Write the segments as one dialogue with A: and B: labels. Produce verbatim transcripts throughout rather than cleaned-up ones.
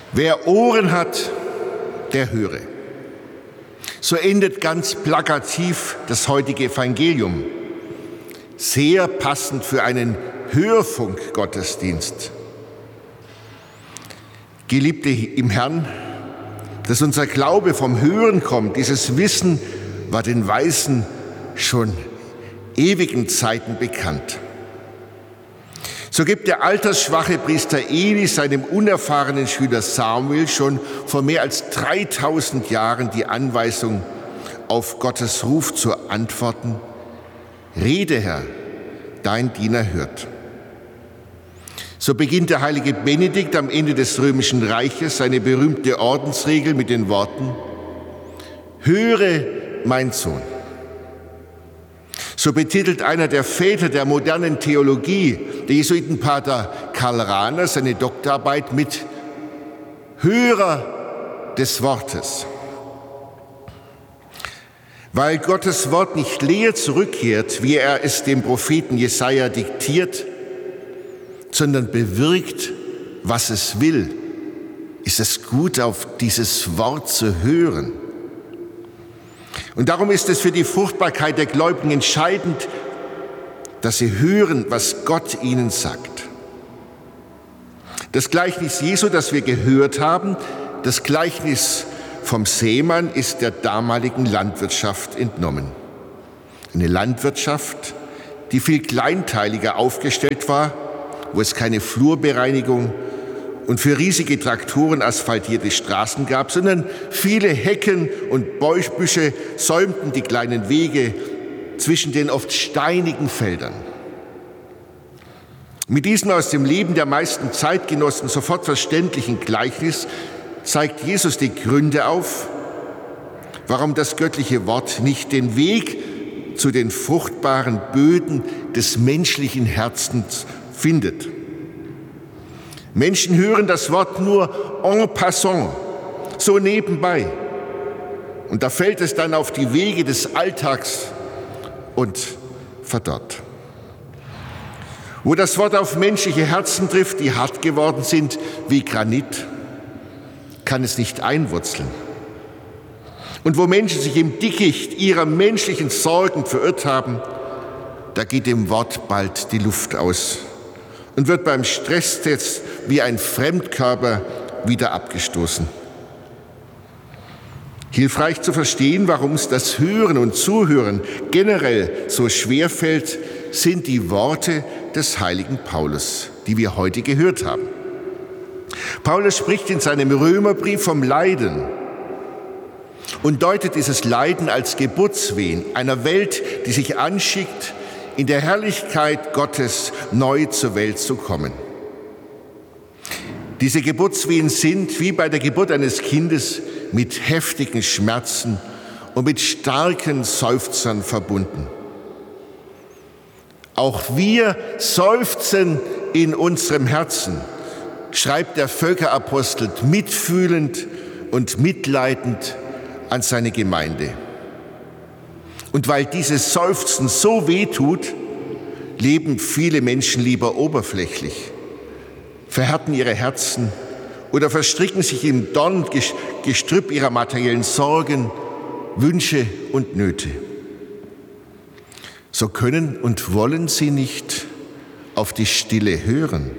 A: Wer Ohren hat, der höre. So endet ganz plakativ das heutige Evangelium. Sehr passend für einen Hörfunk-Gottesdienst. Geliebte im Herrn, dass unser Glaube vom Hören kommt, dieses Wissen war den Weisen schon ewigen Zeiten bekannt. So gibt der altersschwache Priester Eli seinem unerfahrenen Schüler Samuel schon vor mehr als dreitausend Jahren die Anweisung, auf Gottes Ruf zu antworten: Rede, Herr, dein Diener hört. So beginnt der heilige Benedikt am Ende des Römischen Reiches seine berühmte Ordensregel mit den Worten: Höre, mein Sohn. So betitelt einer der Väter der modernen Theologie, der Jesuitenpater Karl Rahner, seine Doktorarbeit mit Hörer des Wortes. Weil Gottes Wort nicht leer zurückkehrt, wie er es dem Propheten Jesaja diktiert, sondern bewirkt, was es will, ist es gut, auf dieses Wort zu hören. Und darum ist es für die Fruchtbarkeit der Gläubigen entscheidend, dass sie hören, was Gott ihnen sagt. Das Gleichnis Jesu, das wir gehört haben, das Gleichnis vom Sämann, ist der damaligen Landwirtschaft entnommen. Eine Landwirtschaft, die viel kleinteiliger aufgestellt war, wo es keine Flurbereinigung und für riesige Traktoren asphaltierte Straßen gab, sondern viele Hecken und Büsche säumten die kleinen Wege zwischen den oft steinigen Feldern. Mit diesem aus dem Leben der meisten Zeitgenossen sofort verständlichen Gleichnis zeigt Jesus die Gründe auf, warum das göttliche Wort nicht den Weg zu den fruchtbaren Böden des menschlichen Herzens findet. Menschen hören das Wort nur en passant, so nebenbei. Und da fällt es dann auf die Wege des Alltags und verdorrt. Wo das Wort auf menschliche Herzen trifft, die hart geworden sind wie Granit, kann es nicht einwurzeln. Und wo Menschen sich im Dickicht ihrer menschlichen Sorgen verirrt haben, da geht dem Wort bald die Luft aus und wird beim Stresstest wie ein Fremdkörper wieder abgestoßen. Hilfreich zu verstehen, warum es das Hören und Zuhören generell so schwer fällt, sind die Worte des heiligen Paulus, die wir heute gehört haben. Paulus spricht in seinem Römerbrief vom Leiden und deutet dieses Leiden als Geburtswehen einer Welt, die sich anschickt, in der Herrlichkeit Gottes neu zur Welt zu kommen. Diese Geburtswehen sind, wie bei der Geburt eines Kindes, mit heftigen Schmerzen und mit starken Seufzern verbunden. Auch wir seufzen in unserem Herzen, schreibt der Völkerapostel mitfühlend und mitleidend an seine Gemeinde. Und weil dieses Seufzen so weh tut, leben viele Menschen lieber oberflächlich, verhärten ihre Herzen oder verstricken sich im Dorngestrüpp ihrer materiellen Sorgen, Wünsche und Nöte. So können und wollen sie nicht auf die Stille hören.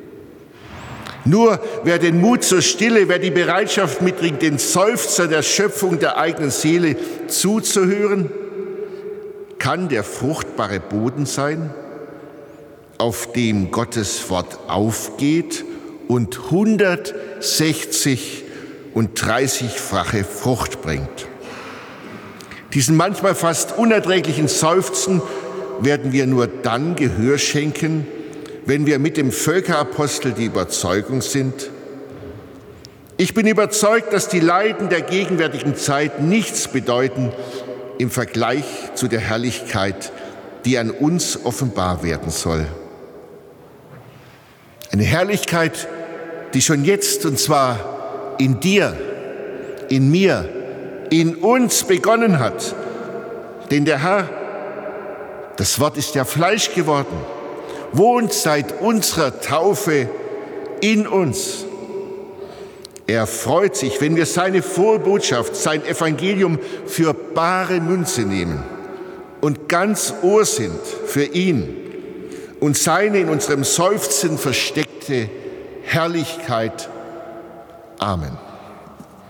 A: Nur wer den Mut zur Stille, wer die Bereitschaft mitbringt, den Seufzer der Schöpfung der eigenen Seele zuzuhören, kann der fruchtbare Boden sein, auf dem Gottes Wort aufgeht und hundertsechzig und dreißigfache Frucht bringt. Diesen manchmal fast unerträglichen Seufzen werden wir nur dann Gehör schenken, wenn wir mit dem Völkerapostel die Überzeugung sind: Ich bin überzeugt, dass die Leiden der gegenwärtigen Zeit nichts bedeuten im Vergleich zu der Herrlichkeit, die an uns offenbar werden soll. Eine Herrlichkeit, die schon jetzt, und zwar in dir, in mir, in uns begonnen hat. Denn der Herr, das Wort ist ja Fleisch geworden, wohnt seit unserer Taufe in uns. Er freut sich, wenn wir seine frohe Botschaft, sein Evangelium für bare Münze nehmen und ganz Ohr sind für ihn und seine in unserem Seufzen versteckte Herrlichkeit. Amen.